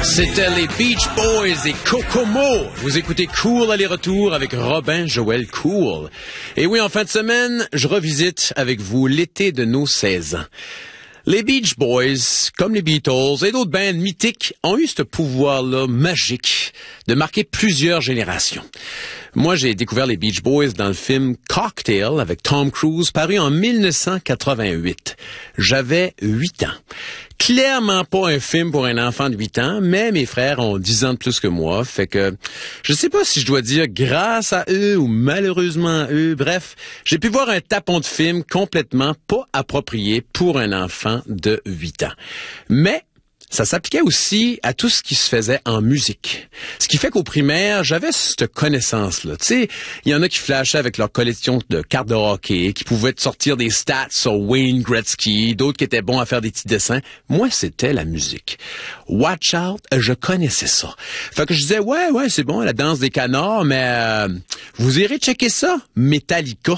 C'était les Beach Boys et Kokomo. Vous écoutez Cool aller-retour avec Robin Joël Cool. Et oui, en fin de semaine, je revisite avec vous l'été de nos 16 ans. Les Beach Boys, comme les Beatles et d'autres bands mythiques, ont eu ce pouvoir-là magique de marquer plusieurs générations. Moi, j'ai découvert les Beach Boys dans le film Cocktail avec Tom Cruise, paru en 1988. J'avais 8 ans. Clairement pas un film pour un enfant de 8 ans, mais mes frères ont 10 ans de plus que moi, fait que je sais pas si je dois dire grâce à eux ou malheureusement à eux. Bref, j'ai pu voir un tapon de film complètement pas approprié pour un enfant de 8 ans. Mais ça s'appliquait aussi à tout ce qui se faisait en musique. Ce qui fait qu'au primaire, j'avais cette connaissance-là. Tu sais, il y en a qui flashaient avec leur collection de cartes de hockey, qui pouvaient te sortir des stats sur Wayne Gretzky, d'autres qui étaient bons à faire des petits dessins. Moi, c'était la musique. Watch Out, je connaissais ça. Fait que je disais, ouais, c'est bon, la danse des canards, mais vous irez checker ça, Metallica.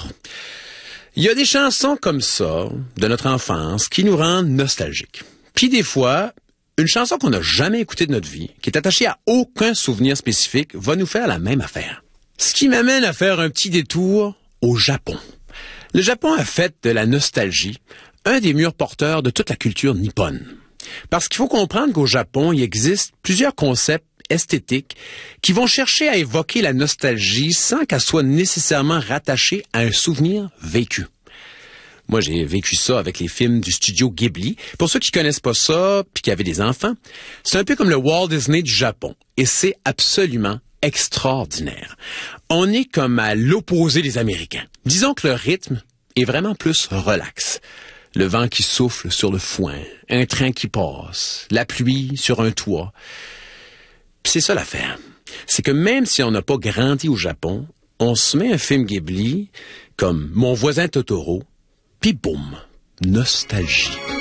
Il y a des chansons comme ça, de notre enfance, qui nous rendent nostalgiques. Puis des fois, une chanson qu'on n'a jamais écoutée de notre vie, qui est attachée à aucun souvenir spécifique, va nous faire la même affaire. Ce qui m'amène à faire un petit détour au Japon. Le Japon a fait de la nostalgie un des murs porteurs de toute la culture nippone. Parce qu'il faut comprendre qu'au Japon, il existe plusieurs concepts esthétiques qui vont chercher à évoquer la nostalgie sans qu'elle soit nécessairement rattachée à un souvenir vécu. Moi, j'ai vécu ça avec les films du studio Ghibli. Pour ceux qui connaissent pas ça, puis qui avaient des enfants, c'est un peu comme le Walt Disney du Japon. Et c'est absolument extraordinaire. On est comme à l'opposé des Américains. Disons que le rythme est vraiment plus relax. Le vent qui souffle sur le foin, un train qui passe, la pluie sur un toit. Puis c'est ça l'affaire. C'est que même si on n'a pas grandi au Japon, on se met un film Ghibli comme Mon voisin Totoro, puis boum, nostalgie.